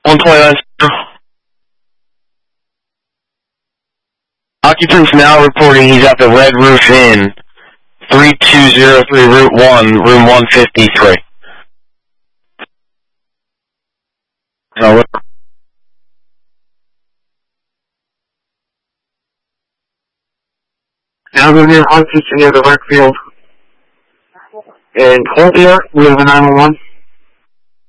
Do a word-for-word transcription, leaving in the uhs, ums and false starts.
one twenty-nine. Occupants now reporting he's at the Red Roof Inn, three two zero three Route one, room one fifty-three. No, now go near Huntington near the rec field. In Columbia, we have a nine one one.